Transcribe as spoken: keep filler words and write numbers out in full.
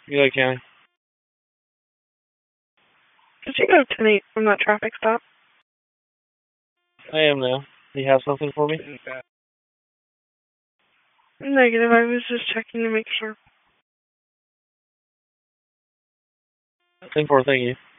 Ely County. Did you go ten eight from that traffic stop? I am now. Do you have something for me? Negative, I was just checking to make sure. ten four, thank you.